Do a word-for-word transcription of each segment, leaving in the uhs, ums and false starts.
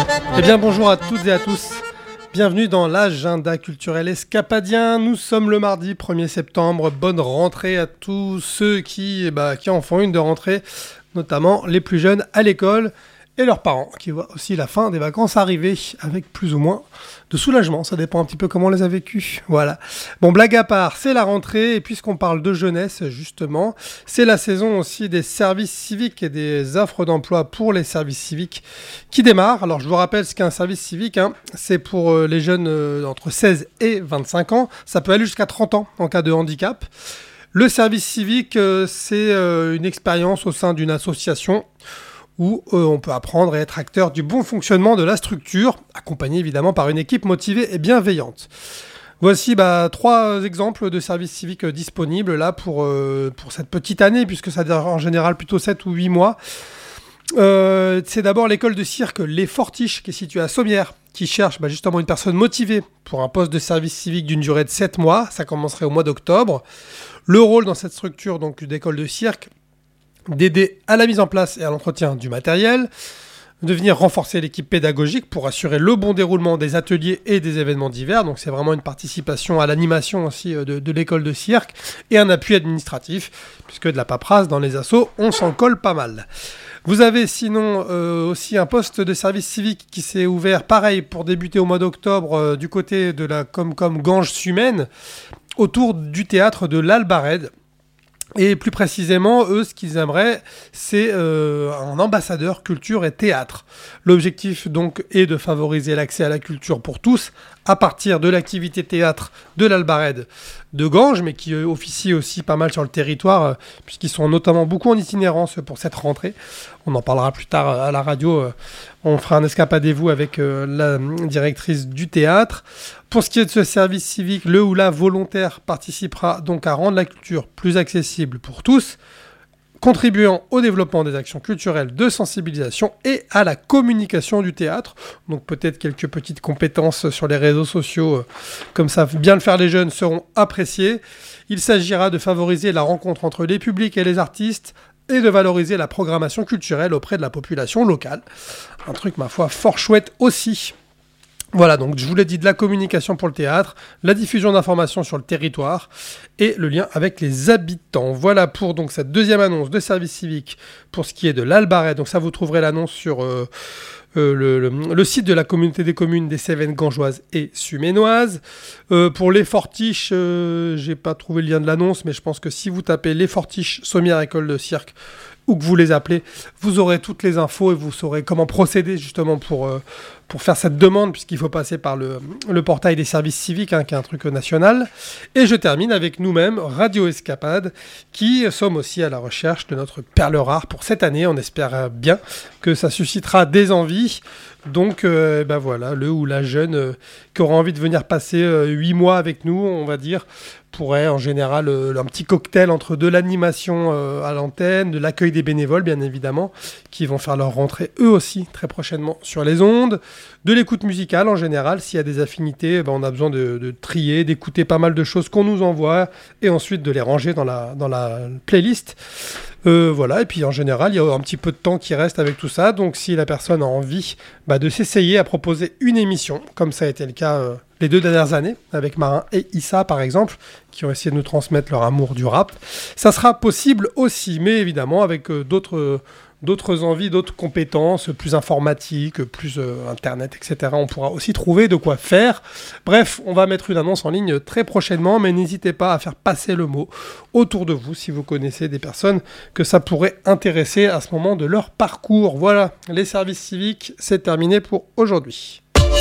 Eh bien bonjour à toutes et à tous, bienvenue dans l'agenda culturel escapadien. Nous sommes le mardi premier septembre, bonne rentrée à tous ceux qui, bah, qui en font une de rentrée, notamment les plus jeunes à l'école et leurs parents qui voient aussi la fin des vacances arriver avec plus ou moins de soulagement, ça dépend un petit peu comment on les a vécus. Voilà. Bon, blague à part, c'est la rentrée et puisqu'on parle de jeunesse justement, c'est la saison aussi des services civiques et des offres d'emploi pour les services civiques qui démarrent. Alors je vous rappelle ce qu'est un service civique, hein. C'est pour euh, les jeunes euh, entre seize et vingt-cinq ans, ça peut aller jusqu'à trente ans en cas de handicap. Le service civique, euh, c'est euh, une expérience au sein d'une association où euh, on peut apprendre et être acteur du bon fonctionnement de la structure, accompagné évidemment par une équipe motivée et bienveillante. Voici bah, trois exemples de services civiques euh, disponibles là pour, euh, pour cette petite année, puisque ça dure en général plutôt sept ou huit mois. Euh, c'est d'abord l'école de cirque Les Fortiches, qui est située à Sommières, qui cherche bah, justement une personne motivée pour un poste de service civique d'une durée de sept mois. Ça commencerait au mois d'octobre. Le rôle dans cette structure donc d'école de cirque, d'aider à la mise en place et à l'entretien du matériel, de venir renforcer l'équipe pédagogique pour assurer le bon déroulement des ateliers et des événements divers. Donc c'est vraiment une participation à l'animation aussi de, de l'école de cirque et un appui administratif, puisque de la paperasse dans les assos, on s'en colle pas mal. Vous avez sinon euh, aussi un poste de service civique qui s'est ouvert, pareil, pour débuter au mois d'octobre euh, du côté de la Comcom Ganges-Sumène, autour du théâtre de l'Albarède. Et plus précisément, eux, ce qu'ils aimeraient, c'est euh, un ambassadeur culture et théâtre. L'objectif, donc, est de favoriser l'accès à la culture pour tous, à partir de l'activité théâtre de l'Albarède de Ganges, mais qui euh, officie aussi pas mal sur le territoire, euh, puisqu'ils sont notamment beaucoup en itinérance pour cette rentrée. On en parlera plus tard à la radio. Euh, on fera un escapadez-vous avec euh, la directrice du théâtre. Pour ce qui est de ce service civique, le ou la volontaire participera donc à rendre la culture plus accessible pour tous, contribuant au développement des actions culturelles de sensibilisation et à la communication du théâtre. Donc peut-être quelques petites compétences sur les réseaux sociaux, euh, comme ça bien le faire les jeunes, seront appréciées. Il s'agira de favoriser la rencontre entre les publics et les artistes et de valoriser la programmation culturelle auprès de la population locale. Un truc, ma foi, fort chouette aussi. Voilà, donc je vous l'ai dit, de la communication pour le théâtre, la diffusion d'informations sur le territoire et le lien avec les habitants. Voilà pour donc cette deuxième annonce de service civique pour ce qui est de l'Albarède. Donc ça, vous trouverez l'annonce sur euh, euh, le, le, le site de la communauté des communes des Cévennes gangeoises et suménoises. Euh, pour les Fortiches, euh, j'ai pas trouvé le lien de l'annonce, mais je pense que si vous tapez les Fortiches Sommières École de Cirque, ou que vous les appelez, vous aurez toutes les infos et vous saurez comment procéder justement pour, euh, pour faire cette demande, puisqu'il faut passer par le, le portail des services civiques, hein, qui est un truc national. Et je termine avec nous-mêmes, Radio Escapade, qui sommes aussi à la recherche de notre perle rare pour cette année. On espère bien que ça suscitera des envies. Donc, euh, ben voilà, le ou la jeune euh, qui aura envie de venir passer euh, huit mois avec nous, on va dire, pourrait en général euh, un petit cocktail entre de l'animation euh, à l'antenne, de l'accueil des bénévoles, bien évidemment, qui vont faire leur rentrée eux aussi très prochainement sur les ondes, de l'écoute musicale en général. S'il y a des affinités, ben on a besoin de, de trier, d'écouter pas mal de choses qu'on nous envoie et ensuite de les ranger dans la, dans la playlist. Euh, voilà, et puis en général, il y a un petit peu de temps qui reste avec tout ça, donc si la personne a envie bah, de s'essayer à proposer une émission, comme ça a été le cas euh, les deux dernières années, avec Marin et Issa par exemple, qui ont essayé de nous transmettre leur amour du rap, ça sera possible aussi, mais évidemment avec euh, d'autres... Euh, d'autres envies, d'autres compétences, plus informatiques, plus euh, internet, et cetera. On pourra aussi trouver de quoi faire. Bref, on va mettre une annonce en ligne très prochainement, mais n'hésitez pas à faire passer le mot autour de vous si vous connaissez des personnes que ça pourrait intéresser à ce moment de leur parcours. Voilà, les services civiques, c'est terminé pour aujourd'hui.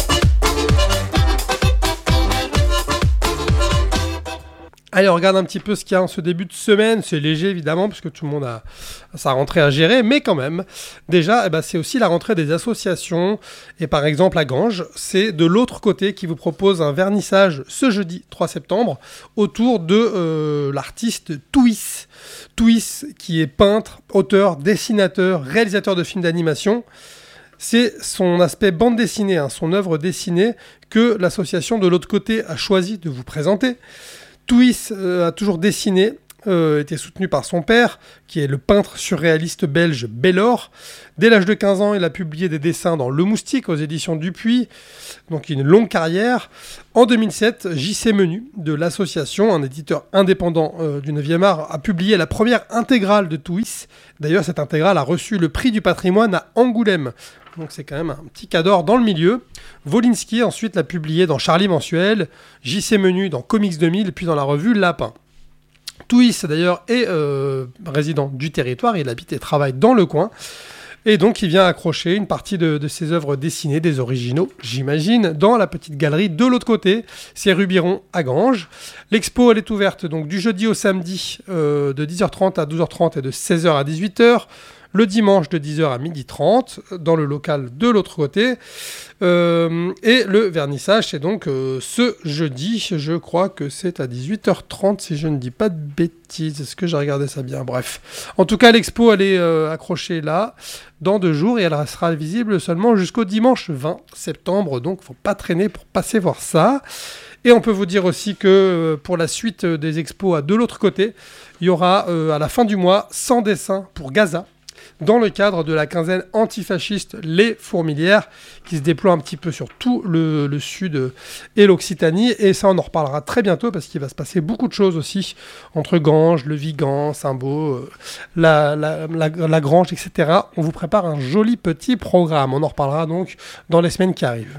Allez, on regarde un petit peu ce qu'il y a en ce début de semaine. C'est léger, évidemment, parce que tout le monde a sa rentrée à gérer. Mais quand même, déjà, eh ben, c'est aussi la rentrée des associations. Et par exemple, à Ganges, c'est de l'autre côté qui vous propose un vernissage ce jeudi trois septembre autour de euh, l'artiste Touis. Touis, qui est peintre, auteur, dessinateur, réalisateur de films d'animation. C'est son aspect bande dessinée, hein, son œuvre dessinée, que l'association de l'autre côté a choisi de vous présenter. Touis euh, a toujours dessiné euh, était soutenu par son père, qui est le peintre surréaliste belge Bellor. Dès l'âge de quinze ans, il a publié des dessins dans Le Moustique aux éditions Dupuis, donc une longue carrière. En deux mille sept, J C Menu, de l'association, un éditeur indépendant euh, du neuvième art, a publié la première intégrale de Twist. D'ailleurs, cette intégrale a reçu le prix du patrimoine à Angoulême. Donc c'est quand même un petit cadre dans le milieu. Wolinski ensuite l'a publié dans Charlie Mensuel, J C Menu dans Comics deux mille, puis dans la revue Lapin. Twist d'ailleurs est euh, résident du territoire, il habite et travaille dans le coin. Et donc il vient accrocher une partie de, de ses œuvres dessinées, des originaux, j'imagine, dans la petite galerie de l'autre côté, c'est rue Biron à Ganges. L'expo elle est ouverte donc du jeudi au samedi euh, de dix heures trente à douze heures trente et de seize heures à dix-huit heures. Le dimanche de dix heures à midi trente, dans le local de l'autre côté. Euh, et le vernissage, c'est donc euh, ce jeudi. Je crois que c'est à dix-huit heures trente, si je ne dis pas de bêtises. Est-ce que j'ai regardé ça bien ? Bref. En tout cas, l'expo, elle est euh, accrochée là, dans deux jours, et elle sera visible seulement jusqu'au dimanche vingt septembre. Donc, il ne faut pas traîner pour passer voir ça. Et on peut vous dire aussi que euh, pour la suite des expos à de l'autre côté, il y aura euh, à la fin du mois cent dessins pour Gaza, dans le cadre de la quinzaine antifasciste Les Fourmilières, qui se déploie un petit peu sur tout le, le sud et l'Occitanie. Et ça, on en reparlera très bientôt, parce qu'il va se passer beaucoup de choses aussi, entre Ganges, le Vigan, Saint-Beau, euh, la, la, la, la Grange, et cetera. On vous prépare un joli petit programme. On en reparlera donc dans les semaines qui arrivent.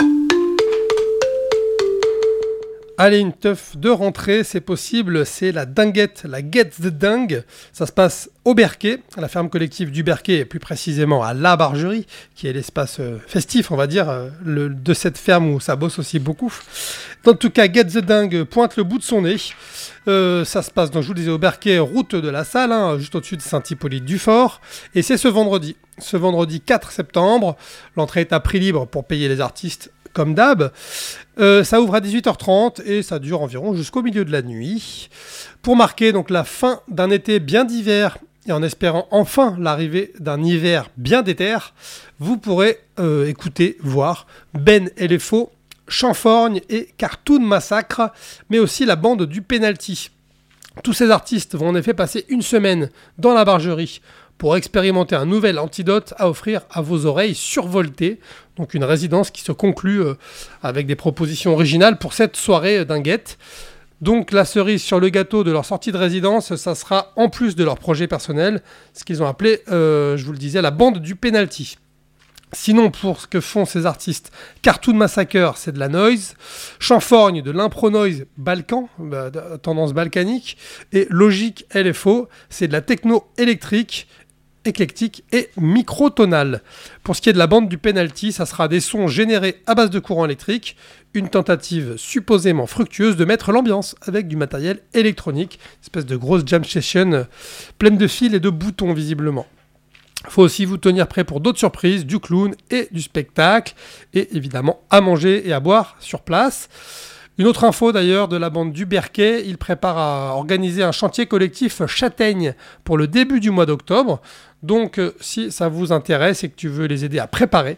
Allez, une teuf de rentrée, c'est possible, c'est la dinguette, la Get the Dingue. Ça se passe au Berquet, à la ferme collective du Berquet, et plus précisément à La Bargerie, qui est l'espace euh, festif, on va dire, euh, le, de cette ferme où ça bosse aussi beaucoup. En tout cas, Get the Dingue pointe le bout de son nez. Euh, ça se passe, donc, je vous le disais, au Berquet, route de la Salle, hein, juste au-dessus de Saint-Hippolyte-du-Fort. Et c'est ce vendredi, ce vendredi quatre septembre. L'entrée est à prix libre pour payer les artistes, comme d'hab. Euh, ça ouvre à dix-huit heures trente et ça dure environ jusqu'au milieu de la nuit. Pour marquer donc la fin d'un été bien d'hiver et en espérant enfin l'arrivée d'un hiver bien d'éther, vous pourrez euh, écouter, voir Ben et les Faux, Chamforgne et Cartoon Massacre, mais aussi la bande du Penalty. Tous ces artistes vont en effet passer une semaine dans la Bargerie pour expérimenter un nouvel antidote à offrir à vos oreilles survoltées. Donc une résidence qui se conclut euh, avec des propositions originales pour cette soirée dinguette. Donc la cerise sur le gâteau de leur sortie de résidence, ça sera en plus de leur projet personnel, ce qu'ils ont appelé, euh, je vous le disais, la bande du Penalty. Sinon, pour ce que font ces artistes, Cartoon Massacre, c'est de la noise, Chamforgne, de l'impro-noise balkan, bah, tendance balkanique, et Logique L F O, c'est de la techno électrique, éclectique et microtonale. Pour ce qui est de la bande du Penalty, ça sera des sons générés à base de courant électrique, une tentative supposément fructueuse de mettre l'ambiance avec du matériel électronique, une espèce de grosse jam session pleine de fils et de boutons visiblement. Il faut aussi vous tenir prêt pour d'autres surprises, du clown et du spectacle, et évidemment à manger et à boire sur place. Une autre info d'ailleurs de la bande du Berquet, ils préparent à organiser un chantier collectif châtaigne pour le début du mois d'octobre. Donc euh, si ça vous intéresse et que tu veux les aider à préparer,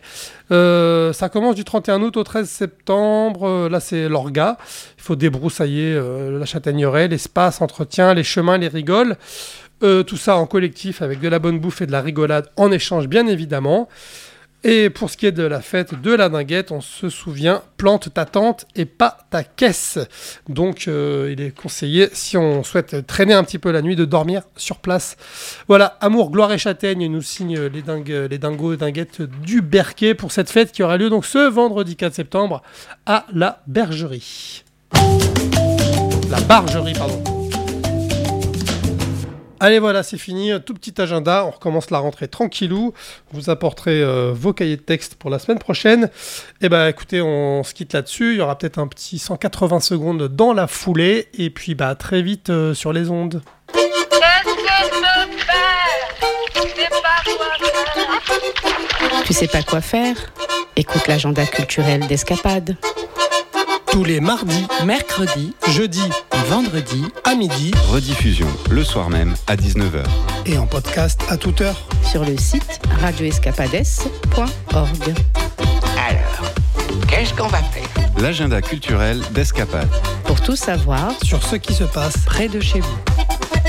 euh, ça commence du trente et un août au treize septembre, euh, là c'est l'orga. Il faut débroussailler euh, la châtaigneraie, l'espace, entretien, les chemins, les rigoles. Euh, tout ça en collectif avec de la bonne bouffe et de la rigolade en échange bien évidemment. Et pour ce qui est de la fête de la dinguette, on se souvient, plante ta tente et pas ta caisse. Donc euh, il est conseillé, si on souhaite traîner un petit peu la nuit, de dormir sur place. Voilà, Amour, Gloire et Châtaigne nous signent les, dingues, les dingos et dinguettes du Berquet pour cette fête qui aura lieu donc ce vendredi quatre septembre à la Bergerie. La Bargerie, pardon. Allez, voilà, c'est fini, tout petit agenda, on recommence la rentrée tranquillou, vous apporterez euh, vos cahiers de texte pour la semaine prochaine. Et bah écoutez, on se quitte là-dessus, il y aura peut-être un petit cent quatre-vingts secondes dans la foulée, et puis bah très vite euh, sur les ondes. Tu sais pas quoi faire ? Écoute l'agenda culturel d'Escapade. Tous les mardis, mercredis, jeudis et vendredis à midi. Rediffusion le soir même à dix-neuf heures. Et en podcast à toute heure. Sur le site radio escapades point org. Alors, qu'est-ce qu'on va faire ? L'agenda culturel d'Escapade. Pour tout savoir sur ce qui se passe près de chez vous.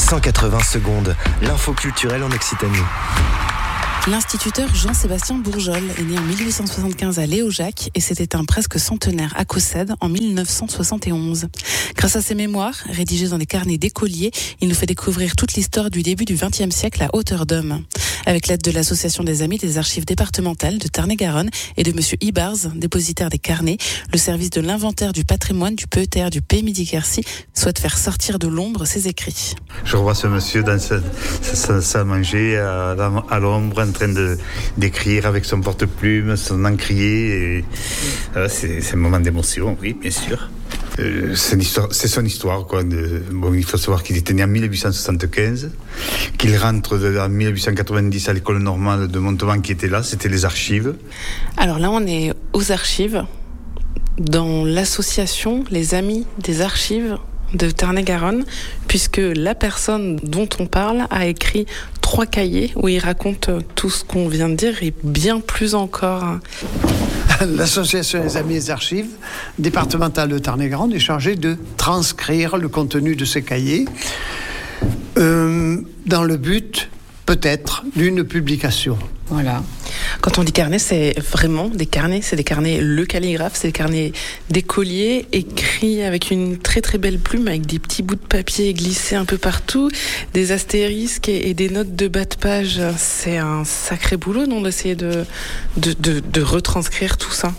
cent quatre-vingts secondes, l'info culturelle en Occitanie. L'instituteur Jean-Sébastien Bourgeol est né en mille huit cent soixante-quinze à Léojac et s'est éteint presque centenaire à Caussade en mille neuf cent soixante et onze. Grâce à ses mémoires, rédigées dans des carnets d'écoliers, il nous fait découvrir toute l'histoire du début du vingtième siècle à hauteur d'homme. Avec l'aide de l'Association des Amis des Archives départementales de Tarn-et-Garonne et de Monsieur Ibars, dépositaire des carnets, le service de l'inventaire du patrimoine du P E T R du Pays Midi-Quercy souhaite faire sortir de l'ombre ses écrits. Je revois ce monsieur dans sa salle à manger, à, à l'ombre, en train de, d'écrire avec son porte-plume, son encrier. Et, euh, c'est, c'est un moment d'émotion, oui, bien sûr. Euh, c'est, l'histoire, c'est son histoire, quoi. De, bon, il faut savoir qu'il était né en mille huit cent soixante-quinze, qu'il rentre de, en mille huit cent quatre-vingt-dix à l'école normale de Montauban qui était là, c'était les archives. Alors là, on est aux archives, dans l'association Les Amis des Archives de Tarn-et-Garonne, puisque la personne dont on parle a écrit trois cahiers où il raconte tout ce qu'on vient de dire et bien plus encore. L'association des Amis des Archives départementale de Tarn-et-Garonne est chargée de transcrire le contenu de ces cahiers euh, dans le but, peut-être, d'une publication. Voilà. Quand on dit carnet, c'est vraiment des carnets. C'est des carnets Le Calligraphe, c'est des carnets d'écoliers écrits avec une très très belle plume, avec des petits bouts de papier glissés un peu partout, des astérisques et, et des notes de bas de page. C'est un sacré boulot, non, d'essayer de, de, de, de retranscrire tout ça.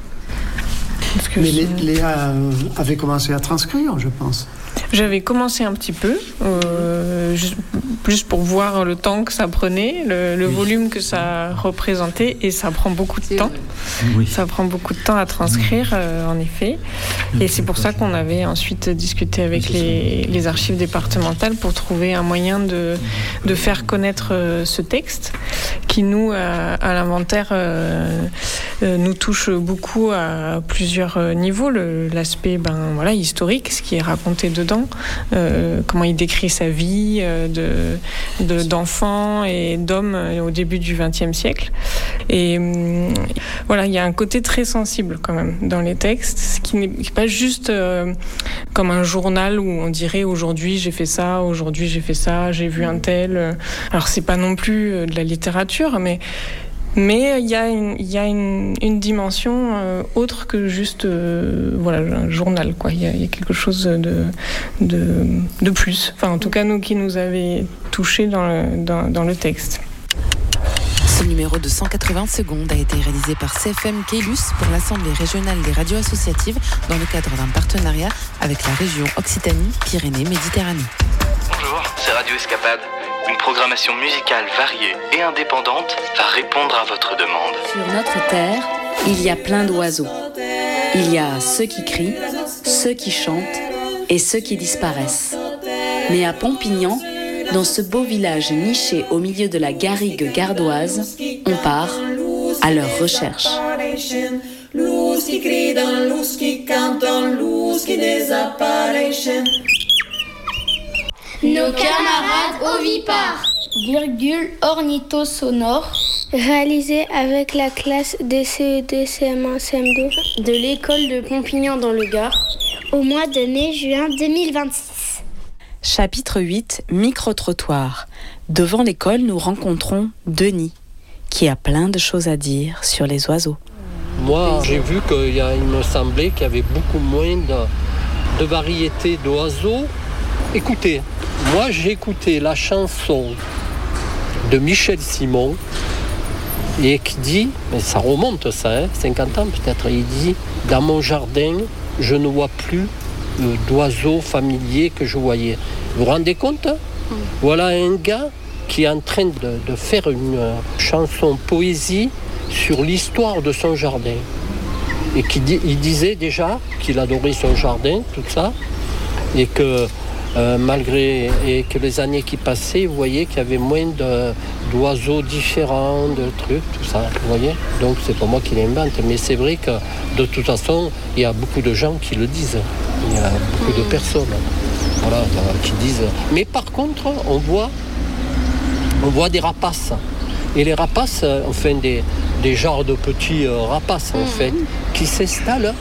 Mais je... Léa avait commencé à transcrire, je pense. J'avais commencé un petit peu, euh, juste, juste pour voir le temps que ça prenait, le, le oui. volume que ça représentait, et ça prend beaucoup de temps. Oui. Ça prend beaucoup de temps à transcrire, euh, en effet. Et c'est pour ça qu'on avait ensuite discuté avec les, les archives départementales pour trouver un moyen de, de faire connaître euh, ce texte, qui nous, à, à l'inventaire, euh, euh, nous touche beaucoup à plusieurs niveaux. Le, l'aspect ben, voilà, historique, ce qui est raconté dedans. Euh, comment il décrit sa vie euh, de, de, d'enfant et d'homme euh, au début du vingtième siècle. Et euh, voilà, il y a un côté très sensible quand même dans les textes, ce qui n'est pas juste euh, comme un journal où on dirait aujourd'hui j'ai fait ça, aujourd'hui j'ai fait ça, j'ai vu un tel. Alors c'est pas non plus de la littérature, mais Mais il y a une, il y a une, une dimension euh, autre que juste euh, voilà, un journal, quoi. Il y a, il y a quelque chose de, de, de plus. Enfin, en tout cas, nous qui nous avait touchés dans le, dans, dans le texte. Ce numéro de cent quatre-vingts secondes a été réalisé par C F M Caylus pour l'Assemblée régionale des radios associatives dans le cadre d'un partenariat avec la région Occitanie-Pyrénées-Méditerranée. Bonjour, c'est Radio Escapade. Une programmation musicale variée et indépendante va répondre à votre demande. Sur notre terre, il y a plein d'oiseaux. Il y a ceux qui crient, ceux qui chantent et ceux qui disparaissent. Mais à Pompignan, dans ce beau village niché au milieu de la garrigue gardoise, on part à leur recherche. Loups qui crient dans loups qui cantent, loups qui désapparaissent. Nos camarades ovipares. Virgule ornithosonore. Réalisé avec la classe D C E D C M un C M deux de l'école de Pompignan dans le Gard. Au mois de mai-juin deux mille vingt-six. Chapitre huit, micro-trottoir. Devant l'école, nous rencontrons Denis, qui a plein de choses à dire sur les oiseaux. Moi, j'ai vu qu'il y a, il me semblait qu'il y avait beaucoup moins de, de variétés d'oiseaux. Écoutez, moi j'ai écouté la chanson de Michel Simon et qui dit, mais ça remonte ça, hein, cinquante ans peut-être, il dit « Dans mon jardin, je ne vois plus euh, d'oiseaux familiers que je voyais. » Vous vous rendez compte hein? mm. Voilà un gars qui est en train de, de faire une euh, chanson poésie sur l'histoire de son jardin. Et qui dit, il disait déjà qu'il adorait son jardin, tout ça, et que Euh, malgré et que les années qui passaient, vous voyez qu'il y avait moins de, d'oiseaux différents, de trucs, tout ça, vous voyez. Donc c'est pas moi qui l'invente, mais c'est vrai que de toute façon, il y a beaucoup de gens qui le disent. Il y a beaucoup de personnes, voilà, qui disent. Mais par contre, on voit, on voit des rapaces. Et les rapaces, enfin des, des genres de petits euh, rapaces en fait, qui s'installent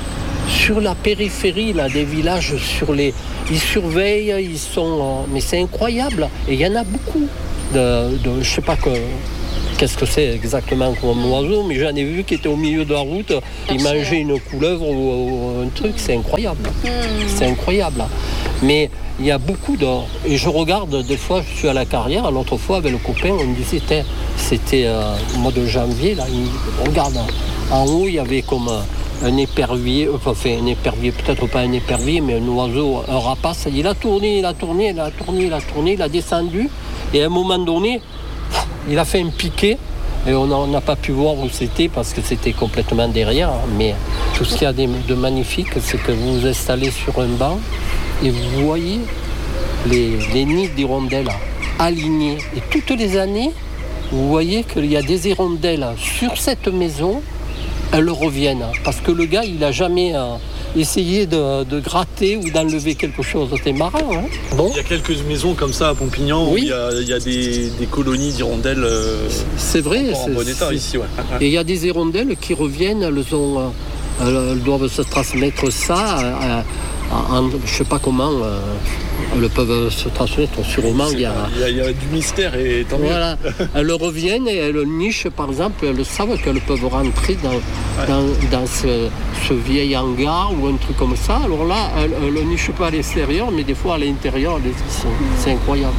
sur la périphérie là, des villages, sur les, ils surveillent, ils sont, euh, mais c'est incroyable. Et il y en a beaucoup. De, de, je sais pas que, qu'est-ce que c'est exactement comme oiseau, mais j'en ai vu qui était au milieu de la route, il mangeait une couleuvre ou, ou un truc, c'est incroyable. Mmh. C'est incroyable. Mais il y a beaucoup de... Et je regarde, des fois, je suis à la carrière, l'autre fois, avec le copain, on me disait, c'était, c'était euh, au mois de janvier, là, il, regarde, en haut, il y avait comme un épervier, enfin, un épervier, peut-être pas un épervier, mais un oiseau, un rapace. Il a tourné, il a tourné, il a tourné, il a tourné, il a descendu, et à un moment donné, il a fait un piqué, et on n'a pas pu voir où c'était, parce que c'était complètement derrière, mais tout ce qu'il y a de magnifique, c'est que vous vous installez sur un banc, et vous voyez les, les nids d'hirondelles alignés. Et toutes les années, vous voyez qu'il y a des hirondelles sur cette maison, elles reviennent. Parce que le gars, il n'a jamais euh, essayé de, de gratter ou d'enlever quelque chose. C'est marrant, hein. Bon. Il y a quelques maisons comme ça à Pompignan, oui. Où il y a, il y a des, des colonies d'hirondelles euh, c'est vrai, en c'est, bon état c'est... ici. Ouais. Et il y a des hirondelles qui reviennent, elles, ont, elles doivent se transmettre ça... À, En, je ne sais pas comment euh, elles peuvent se transmettre. Sûrement, il y a, il y a, il y a du mystère et tant mieux. Voilà. Elles reviennent et elles nichent, par exemple, elles savent qu'elles peuvent rentrer dans, ouais. dans, dans ce, ce vieil hangar ou un truc comme ça. Alors là, elles ne nichent pas à l'extérieur, mais des fois à l'intérieur, c'est, c'est incroyable.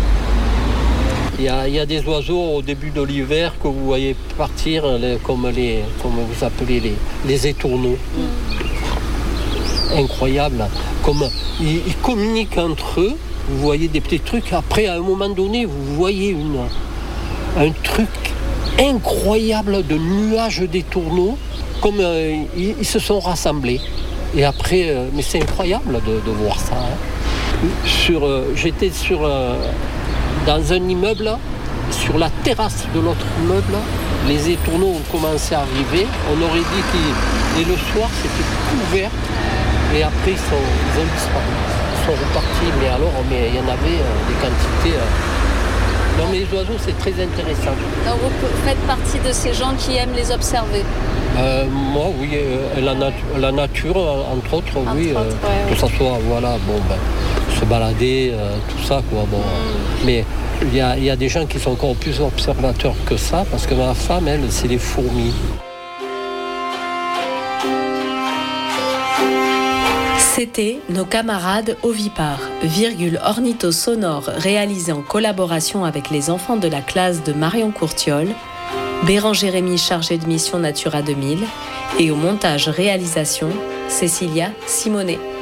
Il y, a, il y a des oiseaux au début de l'hiver que vous voyez partir les, comme, les, comme vous appelez les, les étourneaux. Mm. Incroyable, comme ils, ils communiquent entre eux, vous voyez des petits trucs, après à un moment donné vous voyez une, un truc incroyable de nuages d'étourneaux, comme euh, ils, ils se sont rassemblés, et après, euh, mais c'est incroyable de, de voir ça. Hein. Sur, euh, j'étais sur, euh, dans un immeuble, sur la terrasse de l'autre immeuble, les étourneaux ont commencé à arriver, on aurait dit qu'ils, et le soir c'était couvert. Et après, ils, sont, ils ont disparu. Ils sont repartis, mais alors, mais il y en avait euh, des quantités. Euh... Non, mais les oiseaux, c'est très intéressant. Donc, vous faites partie de ces gens qui aiment les observer euh, Moi, oui. Euh, la, nat- la nature, entre autres, entre oui. Autres, euh, ouais, que ouais. ça soit, voilà, bon, ben, se balader, euh, tout ça, quoi. Bon. Mm. Mais il y a, y a des gens qui sont encore plus observateurs que ça, parce que ma femme, elle, c'est les fourmis. C'était Nos camarades ovipares, virgule ornitho-sonore réalisé en collaboration avec les enfants de la classe de Marion Courtiol, Béranger Rémy chargé de mission Natura deux mille et au montage réalisation Cécilia Simonet.